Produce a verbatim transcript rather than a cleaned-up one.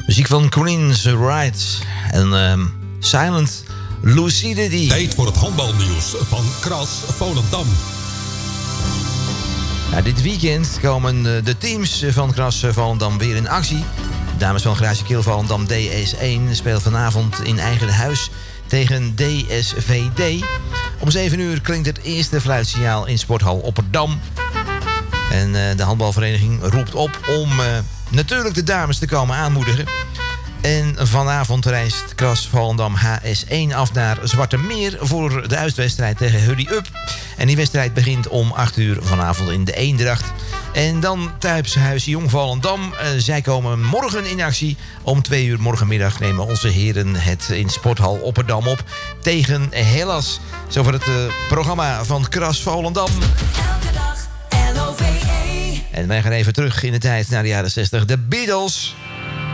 Muziek van Queen's Rights en um, Silent Lucidity. Tijd voor het handbalnieuws van Kras Volendam. Ja, dit weekend komen de teams van Kras Volendam weer in actie. De dames van Gracie Keel Volendam D S één speelt vanavond in eigen huis tegen D S V D. Om zeven uur klinkt het eerste fluitsignaal in Sporthal Opperdam. En uh, de handbalvereniging roept op om uh, natuurlijk de dames te komen aanmoedigen. En vanavond reist Kras Volendam H S één af naar Zwarte Meer voor de uitwedstrijd tegen Hurry Up. En die wedstrijd begint om acht uur vanavond in de Eendracht. En dan thuishuis Jong Volendam. Uh, zij komen morgen in actie. Om twee uur morgenmiddag nemen onze heren het in Sporthal Opperdam op tegen Hellas. Zo voor het uh, programma van Kras Volendam. Elke dag L O V E. En wij gaan even terug in de tijd naar de jaren zestig. De Beatles.